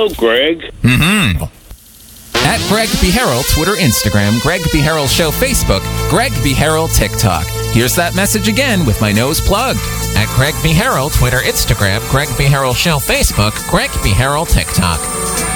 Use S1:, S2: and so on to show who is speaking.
S1: Hello, Greg.
S2: Mm-hmm. At Greg B. Harrell, Twitter, Instagram, Greg B. Harrell Show, Facebook, Greg B. Harrell, TikTok. Here's that message again with my nose plugged. At Greg B. Harrell, Twitter, Instagram, Greg B. Harrell Show, Facebook, Greg B. Harrell, TikTok.